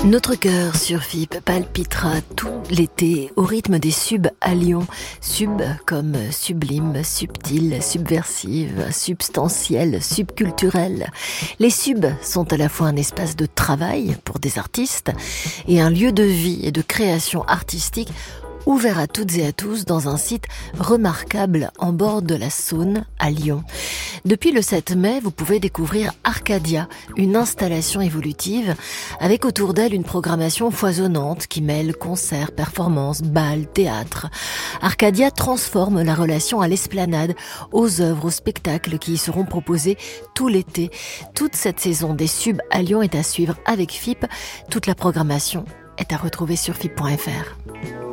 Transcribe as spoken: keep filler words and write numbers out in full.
Notre cœur sur F I P palpitera tout l'été au rythme des subs à Lyon. Sub comme sublime, subtile, subversive, substantielle, subculturelle. Les subs sont à la fois un espace de travail pour des artistes et un lieu de vie et de création artistique ouvert à toutes et à tous dans un site remarquable en bord de la Saône à Lyon. Depuis le sept mai, vous pouvez découvrir Arcadia, une installation évolutive avec autour d'elle une programmation foisonnante qui mêle concerts, performances, bals, théâtre. Arcadia transforme la relation à l'esplanade, aux œuvres, aux spectacles qui y seront proposés tout l'été. Toute cette saison des subs à Lyon est à suivre avec F I P. Toute la programmation est à retrouver sur F I P point F R.